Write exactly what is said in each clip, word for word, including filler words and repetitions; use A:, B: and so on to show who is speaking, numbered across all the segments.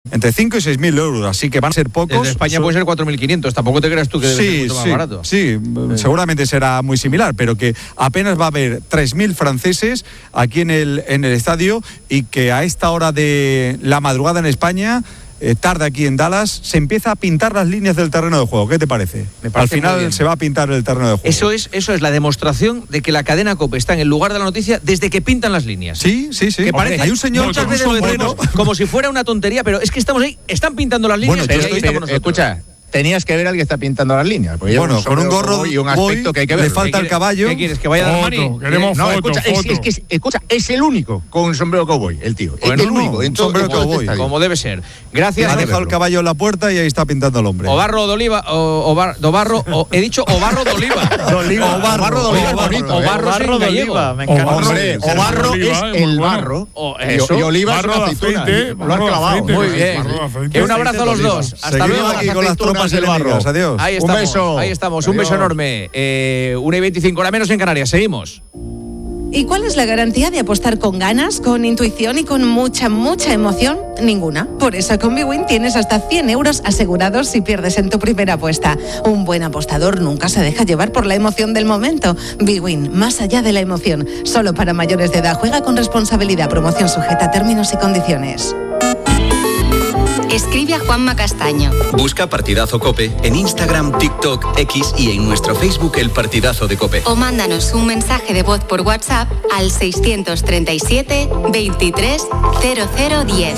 A: entre cinco y seis mil euros, así que van a ser pocos.
B: En España so... puede ser cuatro mil quinientos, tampoco te creas tú que debe
A: sí,
B: ser mucho más
A: sí,
B: barato.
A: Sí, sí, seguramente será muy similar, pero que apenas va a haber tres mil franceses aquí en el, en el estadio y que a esta hora de la madrugada en España, eh, tarde aquí en Dallas, se empieza a pintar las líneas del terreno de juego. ¿Qué te parece?
B: Me parece
A: Al final se va a pintar el terreno de juego.
B: Eso es, eso es la demostración de que la cadena COPE está en el lugar de la noticia desde que pintan las líneas.
A: Sí, sí, sí.
B: Que parece,
A: Hombre, hay un señor
B: muchas veces lo decimos como si fuera una tontería, pero es que estamos ahí, están pintando las líneas.
C: Bueno, pero,
B: y ahí
C: pero,
B: estamos
C: escucha, tenías que ver al que está pintando las líneas.
A: Bueno, un con un gorro
C: y un aspecto
A: voy,
C: que hay que ver.
A: Le falta el caballo.
B: ¿Qué quieres? ¿Que vaya a dar
D: foto, queremos
C: no,
D: foto,
C: escucha,
D: foto.
C: Es, es, es, escucha, es el único con un sombrero cowboy, el tío.
A: Bueno,
C: es el
A: no,
C: único.
A: un
C: En todo,
A: sombrero
C: en todo
A: cowboy.
C: este
B: Como debe ser. Gracias.
A: Ha dejado el caballo en la puerta y ahí está pintando el hombre.
B: Obarro de Oliva, o, Obar, Dobarro, o, he dicho Obarro de Oliva.
A: De Oliva.
C: Obarro de Oliva, bonito.
B: Obarro es en gallego.
E: Me encanta.
C: Hombre, Obarro es el barro. Y Oliva es una aceituna. Lo has clavado.
B: Muy bien. Un abrazo a los dos. Hasta luego.
A: Aquí con las tropas del barro. Adiós.
B: Ahí estamos,
C: un beso.
B: Ahí estamos, un beso enorme. Eh, una y veinticinco, hora menos en Canarias. Seguimos.
F: ¿Y cuál es la garantía de apostar con ganas, con intuición y con mucha, mucha emoción? Ninguna. Por eso con Bwin tienes hasta cien euros asegurados si pierdes en tu primera apuesta. Un buen apostador nunca se deja llevar por la emoción del momento. Bwin, más allá de la emoción. Solo para mayores de edad. Juega con responsabilidad. Promoción sujeta a términos y condiciones.
G: Escribe a Juanma Castaño.
H: Busca Partidazo COPE en Instagram, TikTok, X y en nuestro Facebook El Partidazo de COPE.
G: O mándanos un mensaje de voz por WhatsApp al seiscientos treinta y siete, veintitrés, cero cero diez.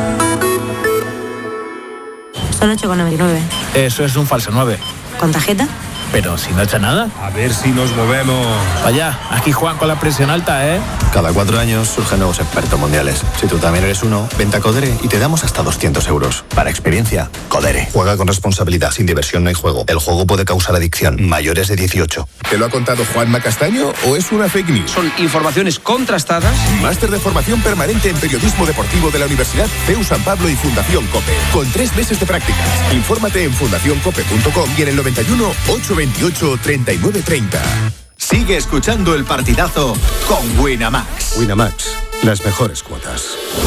I: Son ocho con noventa y nueve.
J: Eso es un falso nueve.
I: ¿Con tarjeta?
J: Pero si no echa nada.
D: A ver si nos movemos.
J: Vaya, aquí Juan con la presión alta, ¿eh?
K: Cada cuatro años surgen nuevos expertos mundiales. Si tú también eres uno, vente a Codere y te damos hasta doscientos euros. Para experiencia, Codere. Juega con responsabilidad. Sin diversión no hay juego. El juego puede causar adicción. Mayores de dieciocho.
L: ¿Te lo ha contado Juanma Castaño o es una fake news?
B: Son informaciones contrastadas.
L: Máster de formación permanente en periodismo deportivo de la Universidad C E U San Pablo y Fundación COPE. Con tres meses de prácticas. Infórmate en fundación cope punto com y en el noventa y uno, ochocientos veintiocho, treinta y nueve treinta.
H: Sigue escuchando El Partidazo con Winamax.
L: Winamax, las mejores cuotas.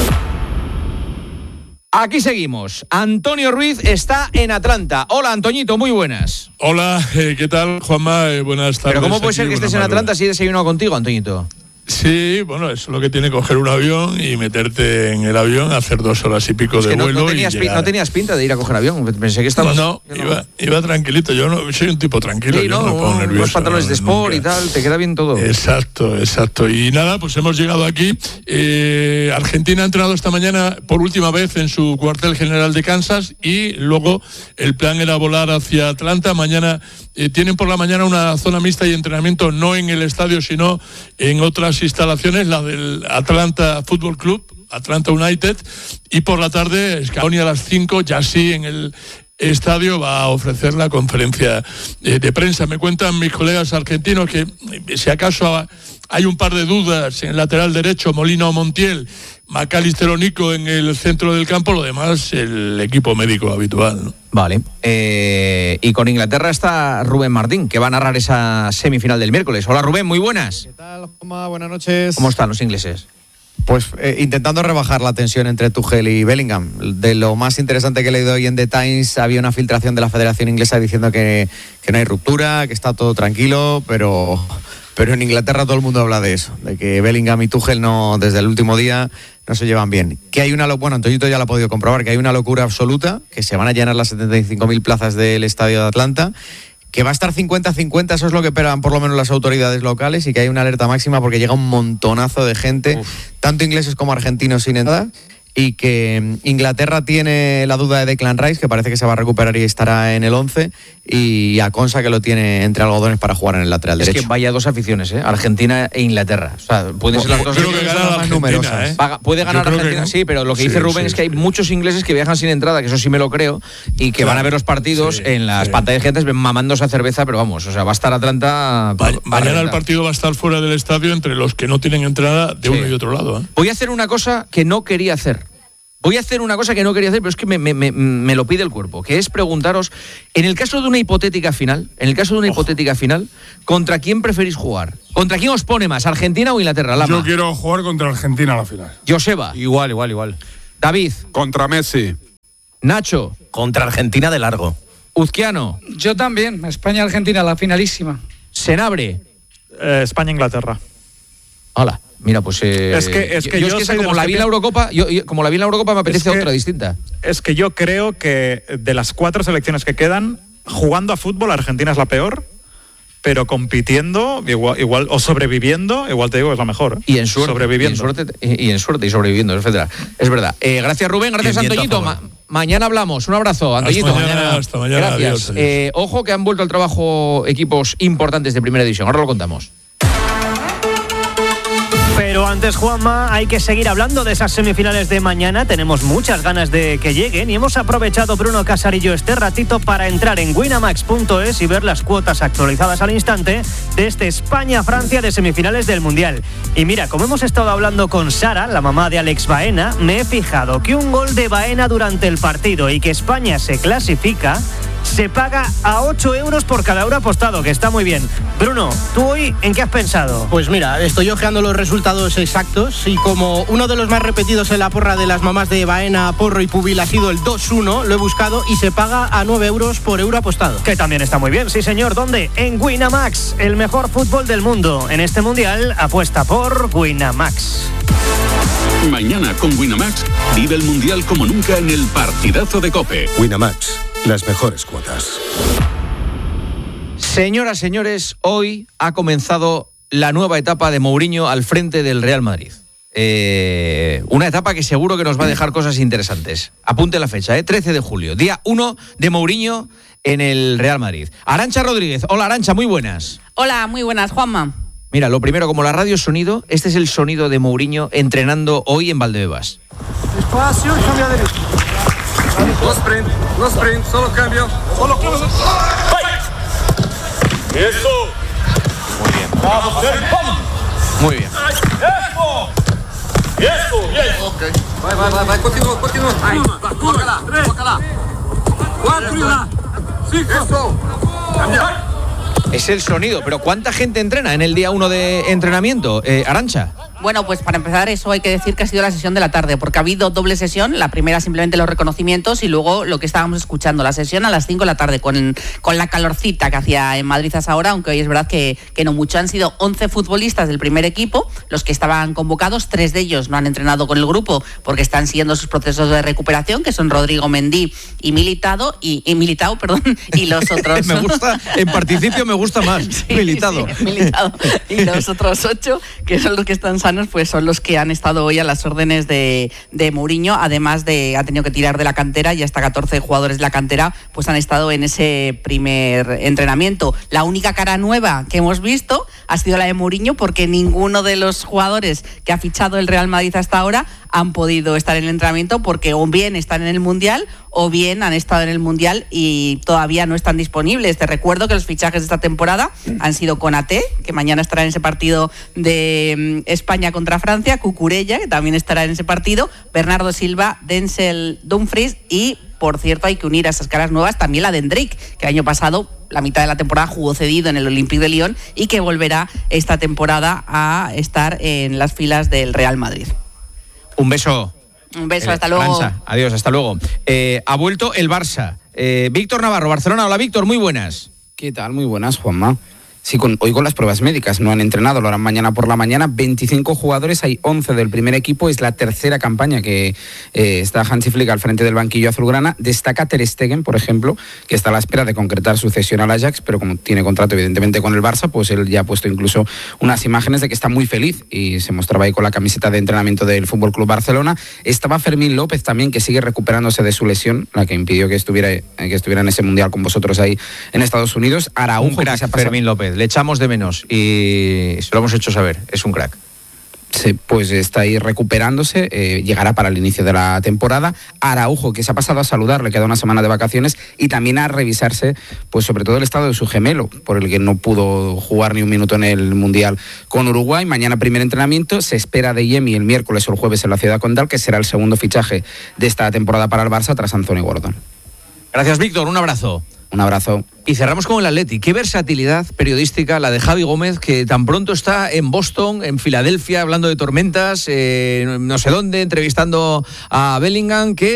B: Aquí seguimos. Antonio Ruiz está en Atlanta. Hola, Antoñito, muy buenas.
D: Hola, eh, ¿qué tal, Juanma? Eh, buenas tardes.
B: Pero ¿cómo puede
D: Aquí,
B: ser que estés en Atlanta si he desayunado contigo, Antoñito?
D: Sí, bueno, eso es lo que tiene coger un avión y meterte en el avión, hacer dos horas y pico
B: es
D: de
B: que no,
D: vuelo.
B: No tenías,
D: y
B: pi- no tenías pinta de ir a coger avión. Pensé que estabas.
D: No, no, iba, iba tranquilito. Yo no soy un tipo tranquilo.
B: Sí,
D: yo
B: no,
D: no me pongo nervioso.
B: Unos pantalones de sport
D: nunca.
B: y tal, te queda bien todo.
D: Exacto, exacto. Y nada, pues hemos llegado aquí. Eh, Argentina ha entrenado esta mañana por última vez en su cuartel general de Kansas y luego el plan era volar hacia Atlanta. Mañana eh, tienen por la mañana una zona mixta y entrenamiento no en el estadio, sino en otras instalaciones, la del Atlanta Football Club, Atlanta United, y por la tarde Scaloni a las cinco, ya sí en el estadio va a ofrecer la conferencia eh, de prensa. Me cuentan mis colegas argentinos que eh, si acaso hay un par de dudas en el lateral derecho, Molina o Montiel, McAllister o Nico en el centro del campo, lo demás el equipo médico habitual, ¿no?
B: Vale. Eh, y con Inglaterra está Rubén Martín, que va a narrar esa semifinal del miércoles. Hola, Rubén, muy buenas.
E: ¿Qué tal, Juanma? Buenas noches.
B: ¿Cómo están los ingleses?
E: Pues eh, intentando rebajar la tensión entre Tuchel y Bellingham. De lo más interesante que he leído hoy en The Times, había una filtración de la Federación Inglesa diciendo que, que no hay ruptura, que está todo tranquilo, pero... Pero en Inglaterra todo el mundo habla de eso, de que Bellingham y Tuchel no, desde el último día no se llevan bien. Que hay una locura, bueno, Antoñito ya lo ha podido comprobar, que hay una locura absoluta, que se van a llenar las setenta y cinco mil plazas del estadio de Atlanta, que va a estar cincuenta cincuenta, eso es lo que esperan por lo menos las autoridades locales, y que hay una alerta máxima porque llega un montonazo de gente, Uf. tanto ingleses como argentinos sin entrada. Y que Inglaterra tiene la duda de Declan Rice, que parece que se va a recuperar y estará en el once, y a Konsa, que lo tiene entre algodones para jugar en el lateral
B: es
E: derecho.
B: Es que vaya dos aficiones, ¿eh? Argentina e Inglaterra. O sea, pueden ser las dos.
D: Creo que gana más numerosas.
B: ¿eh? Puede ganar Argentina, sí, pero lo que dice sí, Rubén sí, es que hay sí. muchos ingleses que viajan sin entrada, que eso sí me lo creo, y que claro, van a ver los partidos sí, en las sí. pantallas gigantes mamándose a cerveza, pero vamos, o sea, va a estar Atlanta.
D: Va, mañana el partido va a estar fuera del estadio entre los que no tienen entrada de sí. uno y otro lado. ¿eh?
B: Voy a hacer una cosa que no quería hacer. Voy a hacer una cosa que no quería hacer, pero es que me, me, me, me lo pide el cuerpo, que es preguntaros, en el caso de una hipotética final, en el caso de una oh. hipotética final, ¿contra quién preferís jugar? ¿Contra quién os pone más, Argentina o Inglaterra? Lama.
D: Yo quiero jugar contra Argentina a la final.
B: Joseba.
E: Igual, igual, igual.
B: David.
M: Contra Messi.
B: Nacho.
E: Contra Argentina de largo.
B: Uzquiano.
M: Yo también. España-Argentina, la finalísima.
B: Senabre.
N: Eh, España-Inglaterra.
B: Hola. Mira, pues eh,
N: es que, es que
B: yo,
N: yo,
B: yo es que
N: como
B: la vi en la Eurocopa, yo, yo, como la vi en la Eurocopa me apetece
N: es que,
B: otra distinta.
N: Es que yo creo que de las cuatro selecciones que quedan, jugando a fútbol, Argentina es la peor, pero compitiendo igual, igual o sobreviviendo, igual te digo, es la mejor. ¿eh?
B: Y en suerte,
N: sobreviviendo.
B: Y en suerte y, y en suerte y sobreviviendo, etcétera. Es verdad. Eh, gracias Rubén, gracias Antoñito. Ma- mañana hablamos. Un abrazo, Antoñito.
D: Hasta mañana. Hasta mañana.
B: Gracias.
D: Adiós, adiós.
B: Eh, ojo que han vuelto al trabajo equipos importantes de Primera División. Ahora lo contamos.
O: Pero antes, Juanma, hay que seguir hablando de esas semifinales de mañana. Tenemos muchas ganas de que lleguen y hemos aprovechado, Bruno Casarillo, este ratito para entrar en winamax punto es y ver las cuotas actualizadas al instante de este España-Francia de semifinales del Mundial. Y mira, como hemos estado hablando con Sara, la mamá de Alex Baena, me he fijado que un gol de Baena durante el partido y que España se clasifica se paga a ocho euros por cada euro apostado, que está muy bien. Bruno, ¿tú hoy en qué has pensado?
P: Pues mira, estoy ojeando los resultados exactos y como uno de los más repetidos en la porra de las mamás de Baena, Porro y Pubil ha sido el dos uno, lo he buscado y se paga a nueve euros por euro apostado.
O: Que también está muy bien, sí señor. ¿Dónde? En Winamax, el mejor fútbol del mundo. En este Mundial, apuesta por Winamax.
Q: Mañana con Winamax, vive el Mundial como nunca en el partidazo de COPE.
L: Winamax, las mejores cuotas.
B: Señoras, señores, hoy ha comenzado la nueva etapa de Mourinho al frente del Real Madrid. Eh, una etapa que seguro que nos va a dejar cosas interesantes. Apunte la fecha, ¿eh? trece de julio, día uno de Mourinho en el Real Madrid. Arantxa Rodríguez. Hola, Arantxa, muy buenas.
R: Hola, muy buenas, Juanma.
B: Mira, lo primero, como la radio es sonido, este es el sonido de Mourinho entrenando hoy en Valdebebas.
S: Espacio y cambia de derecha. No sprint, no sprint, solo cambio. Solo cambio.
B: ¡Eso! Muy bien.
S: Vamos, vamos.
B: Muy bien.
S: ¡Eso! ¡Eso! ¡Bien! Ok. Vai, vai, vai, vai, continúa, continúa. Ahí, tócala, tócala. Cuatro y una. Cinco. Eso. Cambia.
B: Es el sonido, pero ¿cuánta gente entrena en el día uno de entrenamiento, eh, Arantxa?
R: Bueno, pues para empezar, eso hay que decir que ha sido la sesión de la tarde, porque ha habido doble sesión. La primera simplemente los reconocimientos y luego lo que estábamos escuchando, la sesión a las cinco de la tarde con, con la calorcita que hacía en Madrid a esa hora, aunque hoy es verdad que, que no mucho. Han sido once futbolistas del primer equipo los que estaban convocados. Tres de ellos no han entrenado con el grupo porque están siguiendo sus procesos de recuperación, que son Rodrigo Mendy y Militado, y, y Militao, perdón, y los otros...
B: me gusta, en participio me gusta más, sí, Militado.
R: Sí, Militado. Y los otros ocho, que son los que están sanos, pues son los que han estado hoy a las órdenes de, de Mourinho, además de ha tenido que tirar de la cantera y hasta catorce jugadores de la cantera pues han estado en ese primer entrenamiento. La única cara nueva que hemos visto ha sido la de Mourinho, porque ninguno de los jugadores que ha fichado el Real Madrid hasta ahora han podido estar en el entrenamiento, porque o bien están en el Mundial o bien han estado en el Mundial y todavía no están disponibles. Te recuerdo que los fichajes de esta temporada han sido Konaté, que mañana estará en ese partido de España contra Francia, Cucurella, que también estará en ese partido, Bernardo Silva, Denzel Dumfries y, por cierto, hay que unir a esas caras nuevas también la de Endrick, que el año pasado la mitad de la temporada jugó cedido en el Olympique de Lyon y que volverá esta temporada a estar en las filas del Real Madrid.
B: Un beso.
R: Un beso, hasta luego.
B: Arantxa, adiós, hasta luego. Eh, ha vuelto el Barça. Eh, Víctor Navarro, Barcelona. Hola, Víctor, muy buenas.
T: ¿Qué tal? Muy buenas, Juanma. Sí, con, hoy con las pruebas médicas, no han entrenado, lo harán mañana por la mañana. veinticinco jugadores, hay once del primer equipo, es la tercera campaña que eh, está Hansi Flick al frente del banquillo azulgrana. Destaca Ter Stegen, por ejemplo, que está a la espera de concretar su cesión al Ajax, pero como tiene contrato evidentemente con el Barça, pues él ya ha puesto incluso unas imágenes de que está muy feliz y se mostraba ahí con la camiseta de entrenamiento del F C Barcelona. Estaba Fermín López también, que sigue recuperándose de su lesión, la que impidió que estuviera, que estuviera en ese mundial con vosotros ahí en Estados Unidos. Araujo,
B: un crack,
T: que se ha pasado...
B: Fermín López. Le echamos de menos y se lo hemos hecho saber. Es un crack.
T: Sí, pues está ahí recuperándose, eh, llegará para el inicio de la temporada. Araujo, que se ha pasado a saludar, le queda una semana de vacaciones, y también a revisarse, pues sobre todo el estado de su gemelo, por el que no pudo jugar ni un minuto en el Mundial con Uruguay. Mañana primer entrenamiento, se espera de Yemi el miércoles o el jueves en la Ciudad Condal, que será el segundo fichaje de esta temporada para el Barça tras Anthony Gordon.
B: Gracias, Víctor, un abrazo.
T: Un abrazo.
B: Y cerramos con el Atleti. Qué versatilidad periodística la de Javi Gómez, que tan pronto está en Boston, en Filadelfia, hablando de tormentas, eh, no sé dónde, entrevistando a Bellingham, que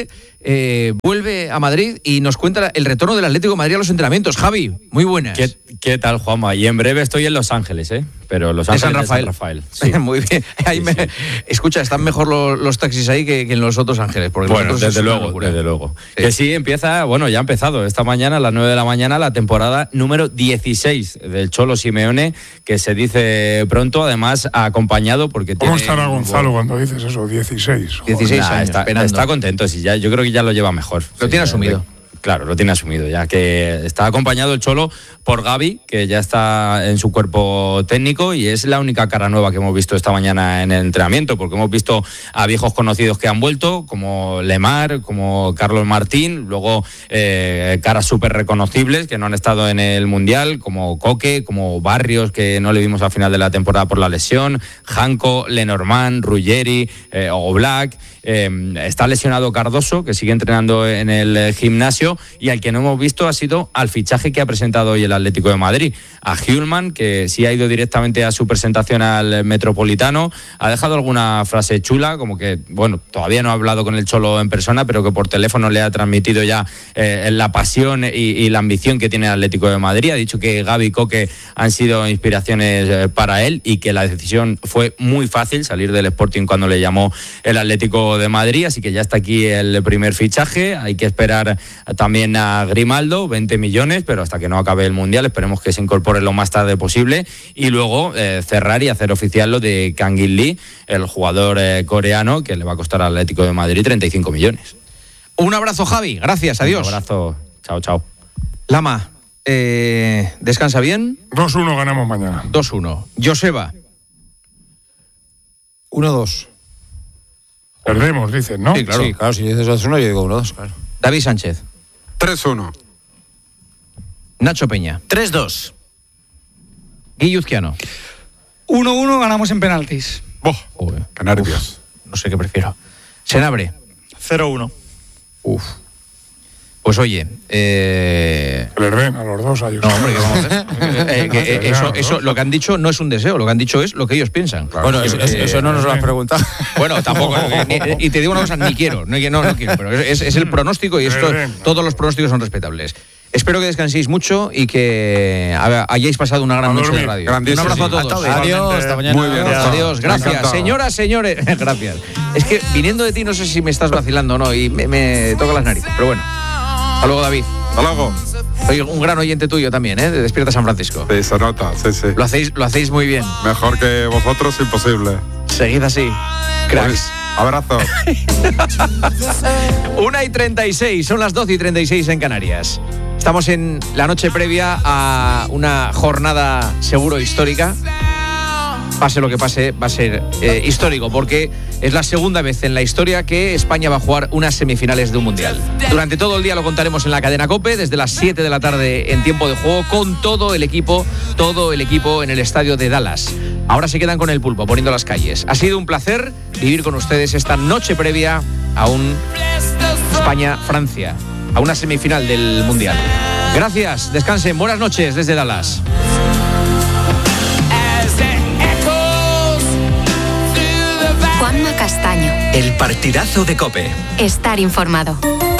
B: eh, vuelve a Madrid y nos cuenta el retorno del Atlético de Madrid a los entrenamientos. Javi, muy buenas.
U: ¿Qué, qué tal, Juanma? Y en breve estoy en Los Ángeles, ¿eh? Pero Los Ángeles
B: de San Rafael.
U: De San Rafael. Sí.
B: Muy bien. Ahí
U: Sí,
B: me,
U: sí.
B: Escucha, están mejor los, los taxis ahí que, que en los otros Ángeles. Porque
U: Bueno,
B: nosotros
U: desde
B: es una
U: luego,
B: locura.
U: desde luego.
B: Sí.
U: Que sí, empieza, bueno, ya ha empezado esta mañana a las nueve de la mañana la temporada número dieciséis del Cholo Simeone, que se dice pronto, además acompañado porque
V: ¿Cómo
U: tiene...
V: estará Gonzalo cuando dices eso? dieciséis.
B: dieciséis
U: Nah,
B: años,
U: está,
B: esperando.
U: está contento, sí, ya, yo creo que ya lo lleva mejor.
B: Lo
U: Sí,
B: tiene
U: ya,
B: asumido.
U: de- Claro, lo tiene asumido, ya que está acompañado el Cholo por Gavi, que ya está en su cuerpo técnico y es la única cara nueva que hemos visto esta mañana en el entrenamiento, porque hemos visto a viejos conocidos que han vuelto, como Lemar, como Carlos Martín, luego eh, caras súper reconocibles que no han estado en el Mundial, como Coque, como Barrios, que no le vimos al final de la temporada por la lesión, Janko, Lenormand, Ruggeri, eh, Oblak. Eh, está lesionado Cardoso, que sigue entrenando en el eh, gimnasio, y al que no hemos visto ha sido al fichaje que ha presentado hoy el Atlético de Madrid, a Hjulman, que sí ha ido directamente a su presentación al Metropolitano, ha dejado alguna frase chula, como que, bueno, todavía no ha hablado con el Cholo en persona, pero que por teléfono le ha transmitido ya eh, la pasión y, y la ambición que tiene el Atlético de Madrid. Ha dicho que Gavi y Coque han sido inspiraciones eh, para él y que la decisión fue muy fácil, salir del Sporting cuando le llamó el Atlético de Madrid, así que ya está aquí el primer fichaje. Hay que esperar también a Grimaldo, veinte millones, pero hasta que no acabe el Mundial esperemos que se incorpore lo más tarde posible, y luego eh, cerrar y hacer oficial lo de Kang-in Lee, el jugador eh, coreano, que le va a costar al Atlético de Madrid treinta y cinco millones.
B: Un abrazo, Javi. Gracias, adiós.
U: Un abrazo. Chao, chao.
B: Lama, eh, descansa bien.
V: dos uno ganamos mañana.
B: dos uno. Joseba.
C: uno dos.
V: Perdemos, dices, ¿no?
B: Sí, claro.
C: Sí, claro, si dices dos uno, yo digo uno dos, claro.
B: David Sánchez.
W: tres uno.
B: Nacho Peña.
X: tres dos.
B: Guilluzquiano.
M: uno uno ganamos en penaltis.
W: ¡Boh! ¡Qué nervios!
B: No sé qué prefiero. Senabre.
N: cero uno.
B: Uf. Pues oye, eh...
V: Que les den a los dos a ellos.
B: No, hombre, ¿qué vamos a hacer? Eh, que, eh, eso, eso, lo que han dicho no es un deseo, lo que han dicho es lo que ellos piensan.
C: Bueno, eso, eso, eso no nos lo has preguntado.
B: Bueno, tampoco. ni, y te digo una cosa, ni quiero, no, no, no quiero, pero es, es el pronóstico y esto, todos los pronósticos son respetables. Espero que descanséis mucho y que hayáis pasado una gran noche de radio. Un abrazo a todos.
C: Adiós, hasta mañana.
W: Muy bien.
B: Adiós, gracias. Señoras, señores, gracias. Es que viniendo de ti no sé si me estás vacilando o no y me, me toca las narices, pero bueno. Hasta luego, David.
W: Hasta luego.
B: Soy un gran oyente tuyo también, ¿eh? De Despierta San Francisco.
W: Sí, se nota, sí, sí.
B: Lo hacéis, lo hacéis muy bien.
W: Mejor que vosotros, imposible.
B: Seguid así. Cracks.
W: Abrazo.
B: una y treinta y seis, son las doce y treinta y seis en Canarias. Estamos en la noche previa a una jornada seguro histórica. Pase lo que pase, va a ser eh, histórico, porque es la segunda vez en la historia que España va a jugar unas semifinales de un Mundial. Durante todo el día lo contaremos en la cadena COPE, desde las siete de la tarde en tiempo de juego, con todo el equipo, todo el equipo en el estadio de Dallas. Ahora se quedan con el pulpo, poniendo las calles. Ha sido un placer vivir con ustedes esta noche previa a un España-Francia, a una semifinal del Mundial. Gracias, descansen, buenas noches desde Dallas.
G: Juanma Castaño.
H: El partidazo de COPE.
G: Estar informado.